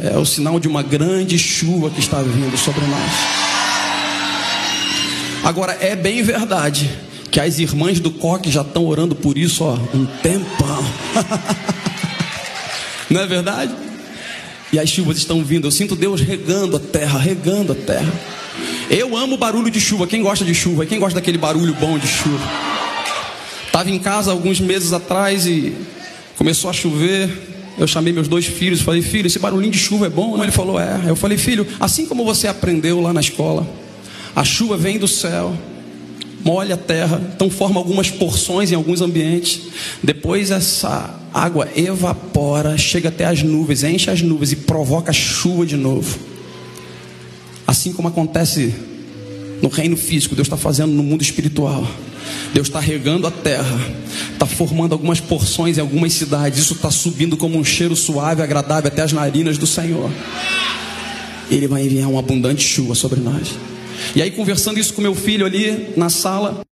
é o sinal de uma grande chuva que está vindo sobre nós. Agora, é bem verdade que as irmãs do coque já estão orando por isso, ó, um tempão. Não é verdade? E as chuvas estão vindo. Eu sinto Deus regando a terra, regando a terra. Eu amo o barulho de chuva. Quem gosta de chuva? Quem gosta daquele barulho bom de chuva? Estava em casa alguns meses atrás e começou a chover. Eu chamei meus 2 filhos e falei: filho, esse barulhinho de chuva é bom, não? Ele falou: é. Eu falei: filho, assim como você aprendeu lá na escola, a chuva vem do céu, molha a terra, então forma algumas porções em alguns ambientes. Depois essa água evapora, chega até as nuvens, enche as nuvens e provoca chuva de novo. Assim como acontece no reino físico, Deus está fazendo no mundo espiritual. Deus está regando a terra, está formando algumas porções em algumas cidades. Isso está subindo como um cheiro suave, agradável até as narinas do Senhor. Ele vai enviar uma abundante chuva sobre nós. E aí, conversando isso com meu filho ali na sala,